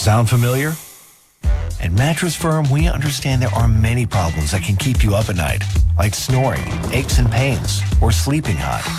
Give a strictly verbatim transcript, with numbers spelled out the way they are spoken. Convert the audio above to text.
Sound familiar? At Mattress Firm, we understand there are many problems that can keep you up at night, like snoring, aches and pains, or sleeping hot.